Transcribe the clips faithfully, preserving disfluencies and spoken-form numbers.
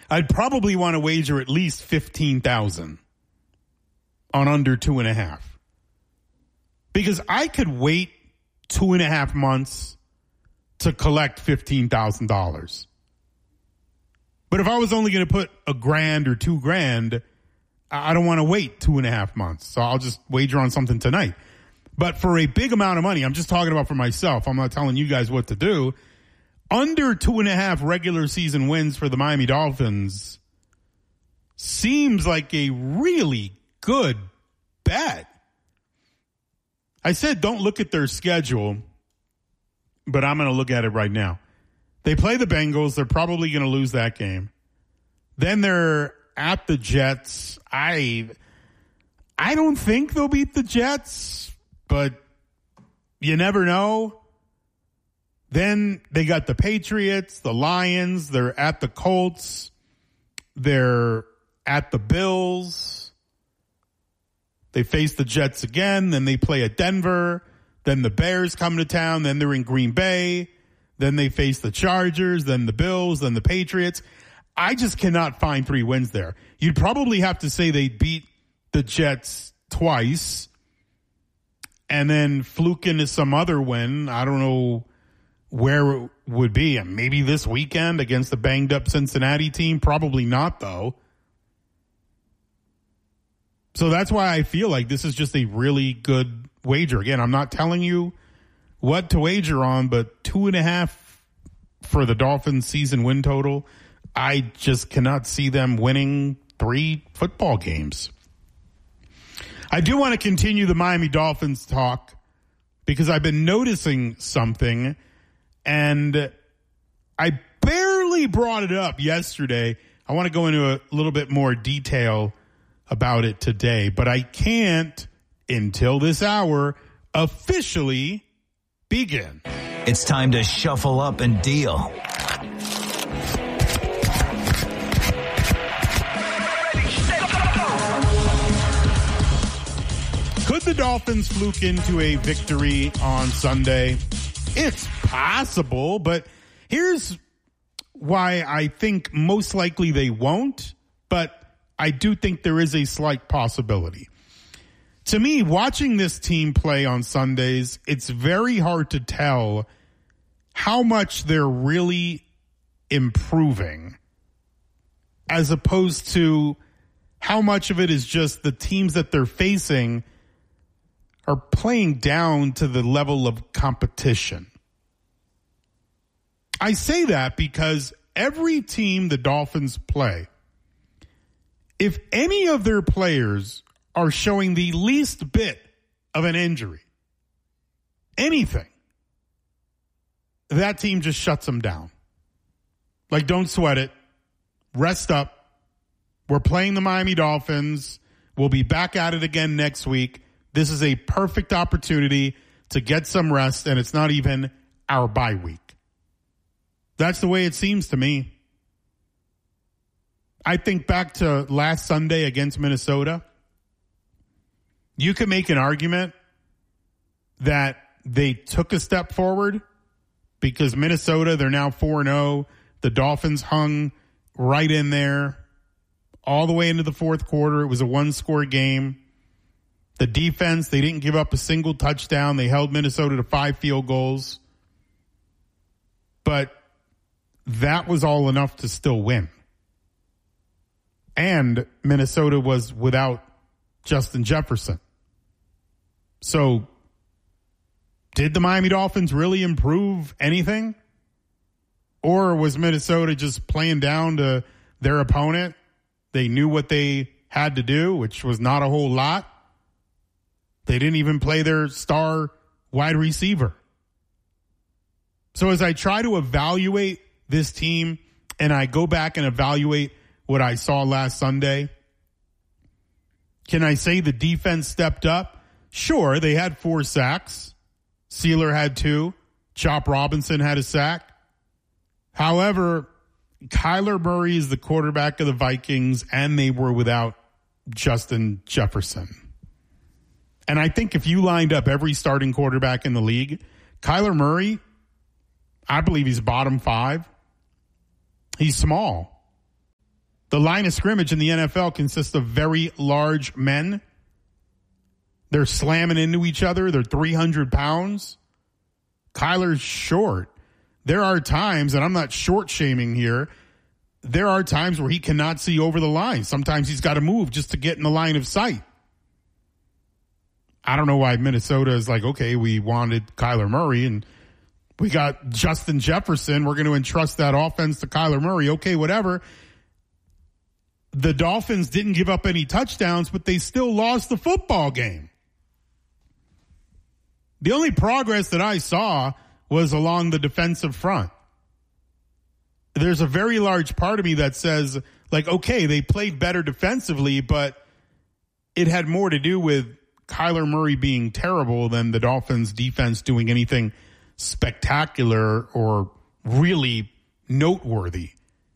I'd probably want to wager at least fifteen thousand on under two and a half. Because I could wait two and a half months to collect fifteen thousand dollars. But if I was only going to put a grand or two grand, I don't want to wait two and a half months. So I'll just wager on something tonight. But for a big amount of money, I'm just talking about for myself. I'm not telling you guys what to do. Under two and a half regular season wins for the Miami Dolphins seems like a really good bet. I said don't look at their schedule, but I'm going to look at it right now. They play the Bengals. They're probably going to lose that game. Then they're at the Jets. I I don't think they'll beat the Jets, but you never know. Then they got the Patriots, the Lions. They're at the Colts. They're at the Bills. They face the Jets again. Then they play at Denver. Then the Bears come to town. Then they're in Green Bay. Then they face the Chargers, then the Bills, then the Patriots. I just cannot find three wins there. You'd probably have to say they beat the Jets twice and then fluke into some other win. I don't know where it would be. Maybe this weekend against the banged up Cincinnati team. Probably not, though. So that's why I feel like this is just a really good wager. Again, I'm not telling you what to wager on, but two and a half for the Dolphins season win total. I just cannot see them winning three football games. I do want to continue the Miami Dolphins talk because I've been noticing something, and I barely brought it up yesterday. I want to go into a little bit more detail about it today, but I can't until this hour officially begin. It's time to shuffle up and deal. Could the Dolphins fluke into a victory on Sunday? It's possible, but here's why I think most likely they won't, but I do think there is a slight possibility. To me, watching this team play on Sundays, it's very hard to tell how much they're really improving as opposed to how much of it is just the teams that they're facing are playing down to the level of competition. I say that because every team the Dolphins play, if any of their players are showing the least bit of an injury, anything, that team just shuts them down. Like, don't sweat it. Rest up. We're playing the Miami Dolphins. We'll be back at it again next week. This is a perfect opportunity to get some rest, and it's not even our bye week. That's the way it seems to me. I think back to last Sunday against Minnesota. You could make an argument that they took a step forward because Minnesota, they're now four and oh. The Dolphins hung right in there all the way into the fourth quarter. It was a one-score game. The defense, they didn't give up a single touchdown. They held Minnesota to five field goals. But that was all enough to still win. And Minnesota was without Justin Jefferson. So, did the Miami Dolphins really improve anything? Or was Minnesota just playing down to their opponent? They knew what they had to do, which was not a whole lot. They didn't even play their star wide receiver. So as I try to evaluate this team and I go back and evaluate what I saw last Sunday, can I say the defense stepped up? Sure, they had four sacks. Sealer had two. Chop Robinson had a sack. However, Kyler Murray is the quarterback of the Vikings, and they were without Justin Jefferson. And I think if you lined up every starting quarterback in the league, Kyler Murray, I believe he's bottom five. He's small. The line of scrimmage in the N F L consists of very large men. They're slamming into each other. They're three hundred pounds. Kyler's short. There are times, and I'm not short shaming here, there are times where he cannot see over the line. Sometimes he's got to move just to get in the line of sight. I don't know why Minnesota is like, okay, we wanted Kyler Murray and we got Justin Jefferson. We're going to entrust that offense to Kyler Murray. Okay, whatever. The Dolphins didn't give up any touchdowns, but they still lost the football game. The only progress that I saw was along the defensive front. There's a very large part of me that says, like, okay, they played better defensively, but it had more to do with Kyler Murray being terrible than the Dolphins defense doing anything spectacular or really noteworthy.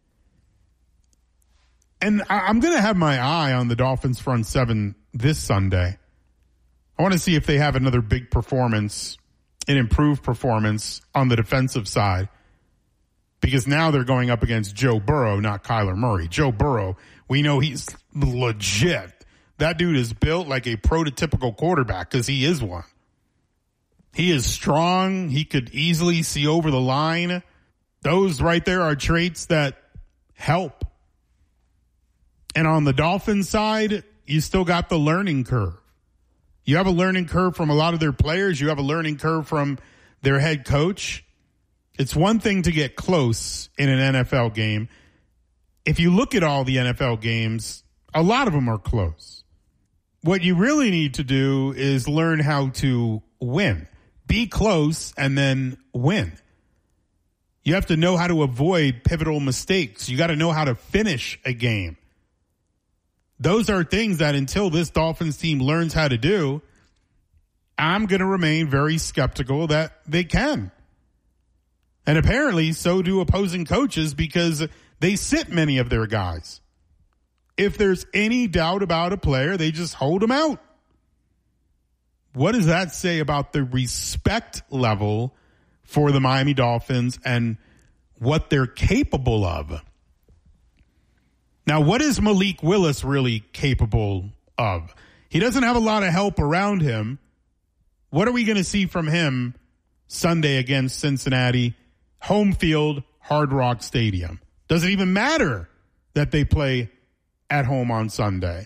And I'm going to have my eye on the Dolphins front seven this Sunday. I want to see if they have another big performance, an improved performance on the defensive side. Because now they're going up against Joe Burrow, not Kyler Murray. Joe Burrow, we know he's legit. That dude is built like a prototypical quarterback because he is one. He is strong. He could easily see over the line. Those right there are traits that help. And on the Dolphins side, you still got the learning curve. You have a learning curve from a lot of their players. You have a learning curve from their head coach. It's one thing to get close in an N F L game. If you look at all the N F L games, a lot of them are close. What you really need to do is learn how to win. Be close and then win. You have to know how to avoid pivotal mistakes. You got to know how to finish a game. Those are things that until this Dolphins team learns how to do, I'm going to remain very skeptical that they can. And apparently so do opposing coaches because they sit many of their guys. If there's any doubt about a player, they just hold them out. What does that say about the respect level for the Miami Dolphins and what they're capable of? Now, what is Malik Willis really capable of? He doesn't have a lot of help around him. What are we going to see from him Sunday against Cincinnati? Home field, Hard Rock Stadium. Doesn't even matter that they play at home on Sunday.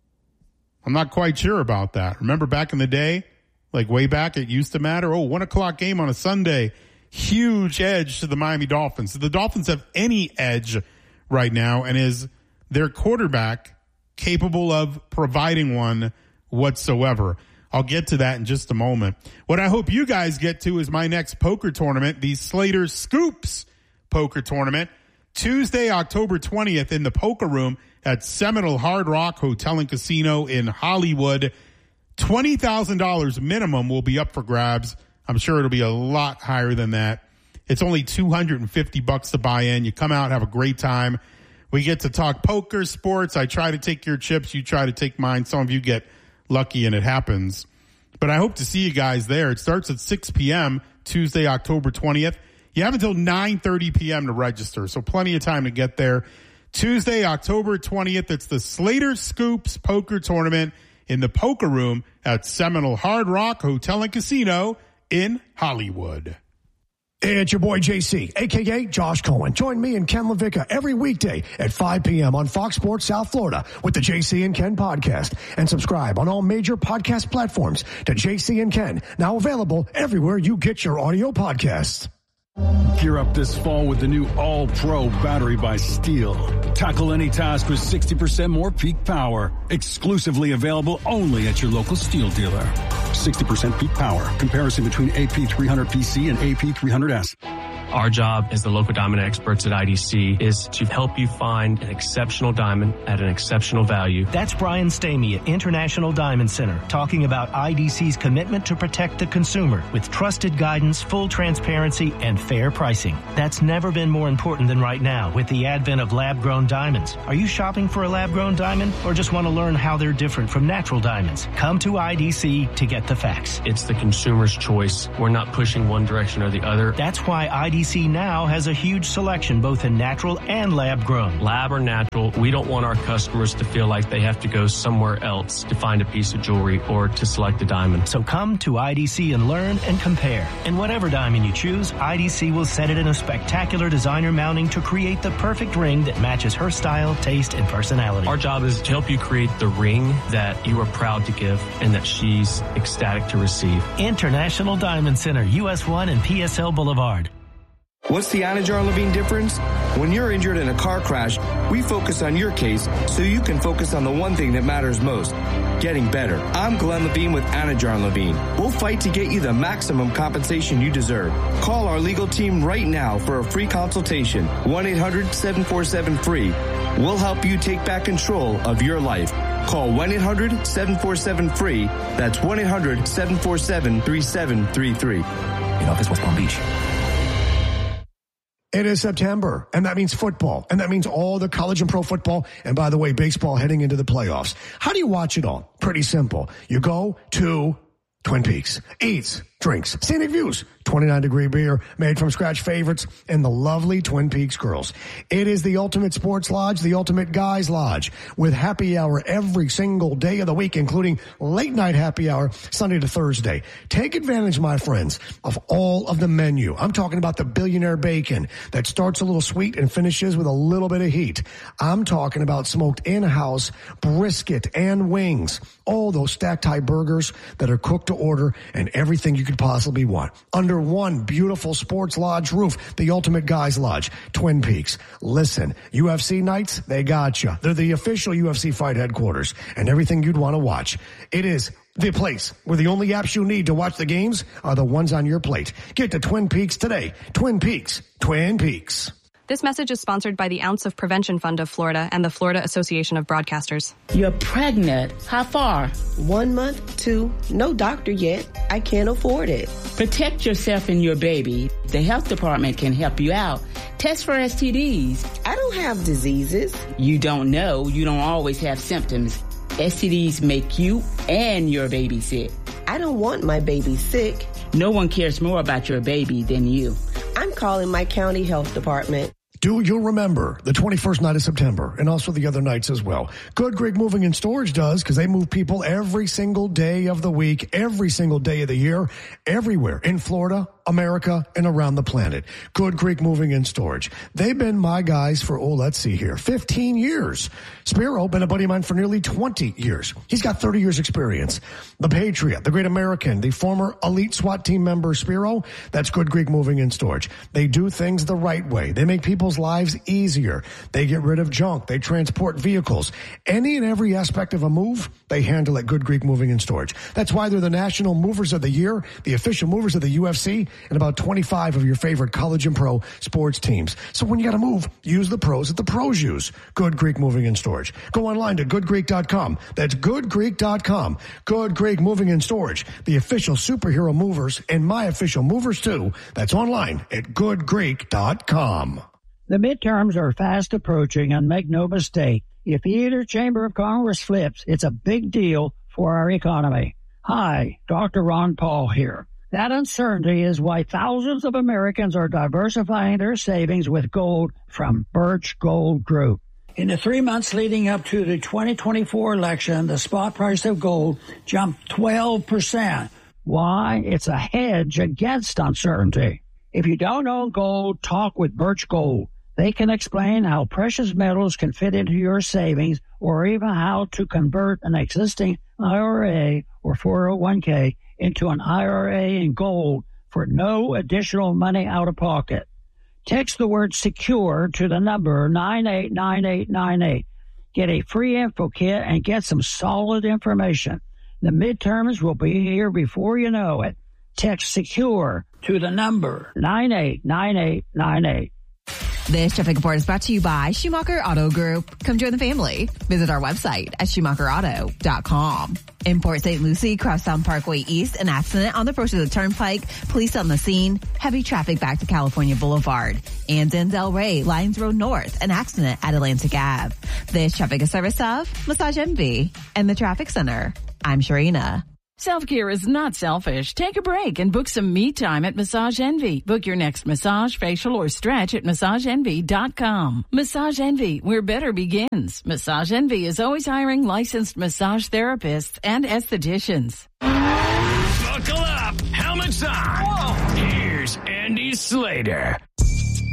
I'm not quite sure about that. Remember back in the day, like way back, it used to matter. Oh, one o'clock game on a Sunday. Huge edge to the Miami Dolphins. Do the Dolphins have any edge right now? And is their quarterback capable of providing one whatsoever? I'll get to that in just a moment. What I hope you guys get to is my next poker tournament, the Slater Scoops Poker Tournament, Tuesday, October twentieth in the Poker Room at Seminole Hard Rock Hotel and Casino in Hollywood. twenty thousand dollars minimum will be up for grabs. I'm sure it'll be a lot higher than that. It's only two hundred fifty bucks to buy in. You come out, have a great time. We get to talk poker, sports. I try to take your chips. You try to take mine. Some of you get lucky and it happens. But I hope to see you guys there. It starts at six p.m. Tuesday, October twentieth. You have until nine thirty p.m. to register, so plenty of time to get there. Tuesday, October twentieth, it's the Slater Scoops Poker Tournament in the Poker Room at Seminole Hard Rock Hotel and Casino in Hollywood. Hey, it's your boy J C, a k a. Josh Cohen. Join me and Ken LaVicka every weekday at five p.m. on Fox Sports South Florida with the J C and Ken podcast. And subscribe on all major podcast platforms to J C and Ken, now available everywhere you get your audio podcasts. Gear up this fall with the new All-Pro battery by Steel. Tackle any task with sixty percent more peak power. Exclusively available only at your local Steel dealer. sixty percent peak power. Comparison between A P three hundred P C and A P three hundred S. Our job as the local diamond experts at I D C is to help you find an exceptional diamond at an exceptional value. That's Brian Stamey at International Diamond Center talking about I D C's commitment to protect the consumer with trusted guidance, full transparency, and fair pricing. That's never been more important than right now with the advent of lab-grown diamonds. Are you shopping for a lab-grown diamond or just want to learn how they're different from natural diamonds? Come to I D C to get the facts. It's the consumer's choice. We're not pushing one direction or the other. That's why I D C D C now has a huge selection, both in natural and lab grown. Lab or natural, we don't want our customers to feel like they have to go somewhere else to find a piece of jewelry or to select a diamond. So come to I D C and learn and compare. And whatever diamond you choose, I D C will set it in a spectacular designer mounting to create the perfect ring that matches her style, taste, and personality. Our job is to help you create the ring that you are proud to give and that she's ecstatic to receive. International Diamond Center, U S one and P S L Boulevard. What's the Anajar Levine difference? When you're injured in a car crash, we focus on your case so you can focus on the one thing that matters most, getting better. I'm Glenn Levine with Anajar Levine. We'll fight to get you the maximum compensation you deserve. Call our legal team right now for a free consultation. one eight hundred seven four seven free. We'll help you take back control of your life. Call one eight hundred seven four seven free. That's one eight hundred seven four seven three seven three three. In office, West Palm Beach. It is September, and that means football, and that means all the college and pro football, and by the way, baseball heading into the playoffs. How do you watch it all? Pretty simple. You go to Twin Peaks, eats, drinks, scenic views, twenty-nine degree beer, made from scratch favorites, and the lovely Twin Peaks girls. It is the ultimate sports lodge, the ultimate guys lodge, with happy hour every single day of the week, including late night happy hour, Sunday to Thursday. Take advantage, my friends, of all of the menu. I'm talking about the billionaire bacon that starts a little sweet and finishes with a little bit of heat. I'm talking about smoked in-house brisket and wings, all those stacked high burgers that are cooked to order, and everything you could possibly want under one beautiful sports lodge roof, the ultimate guys lodge, Twin Peaks. Listen, U F C nights, they got you. They're the official U F C fight headquarters and everything you'd want to watch. It is the place where the only apps you need to watch the games are the ones on your plate. Get to Twin Peaks today. Twin Peaks. Twin Peaks. This message is sponsored by the Ounce of Prevention Fund of Florida and the Florida Association of Broadcasters. You're pregnant. How far? One month, two. No doctor yet. I can't afford it. Protect yourself and your baby. The health department can help you out. Test for S T Ds. I don't have diseases. You don't know. You don't always have symptoms. S T Ds make you and your baby sick. I don't want my baby sick. No one cares more about your baby than you. I'm calling my county health department. Do you remember the twenty-first night of September and also the other nights as well? Good Greek Moving and Storage does, because they move people every single day of the week, every single day of the year, everywhere in Florida, America, and around the planet. Good Greek Moving and Storage. They've been my guys for, oh, let's see here, fifteen years. Spiro, been a buddy of mine for nearly twenty years. He's got thirty years experience. The Patriot, the Great American, the former elite SWAT team member Spiro, that's Good Greek Moving and Storage. They do things the right way. They make people's lives easier. They get rid of junk. They transport vehicles. Any and every aspect of a move, they handle at Good Greek Moving and Storage. That's why they're the National Movers of the Year, the official movers of the U F C, and about twenty-five of your favorite college and pro sports teams. So when you got to move, use the pros that the pros use. Good Greek Moving and Storage. Go online to good greek dot com. That's good greek dot com. Good Greek Moving and Storage, the official superhero movers and my official movers too. That's online at good greek dot com. The midterms are fast approaching, and make no mistake, if either chamber of Congress flips, it's a big deal for our economy. Hi, Doctor Ron Paul here. That uncertainty is why thousands of Americans are diversifying their savings with gold from Birch Gold Group. In the three months leading up to the twenty twenty-four election, the spot price of gold jumped twelve percent. Why? It's a hedge against uncertainty. If you don't own gold, talk with Birch Gold. They can explain how precious metals can fit into your savings, or even how to convert an existing I R A or four oh one k into an I R A in gold for no additional money out of pocket. Text the word SECURE to the number nine eight nine eight nine eight. Get a free info kit and get some solid information. The midterms will be here before you know it. Text SECURE to the number nine eight nine eight nine eight. This traffic report is brought to you by Schumacher Auto Group. Come join the family. Visit our website at schumacher auto dot com. In Port Saint Lucie, Crosstown Parkway East, an accident on the approach of the Turnpike. Police on the scene. Heavy traffic back to California Boulevard. And in Del Rey, Lyons Road North, an accident at Atlantic Avenue. This traffic is service of Massage Envy and the Traffic Center. I'm Sharina. Self-care is not selfish. Take a break and book some me time at Massage Envy. Book your next massage, facial, or stretch at massage envy dot com. Massage Envy, where better begins. Massage Envy is always hiring licensed massage therapists and estheticians. Buckle up. Helmets on. Whoa. Here's Andy Slater.